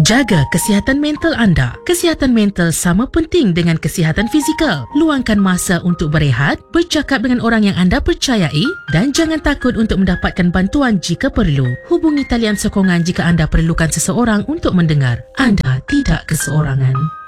Jaga kesihatan mental anda. Kesihatan mental sama penting dengan kesihatan fizikal. Luangkan masa untuk berehat, bercakap dengan orang yang anda percayai dan jangan takut untuk mendapatkan bantuan jika perlu. Hubungi talian sokongan jika anda perlukan seseorang untuk mendengar. Anda tidak keseorangan.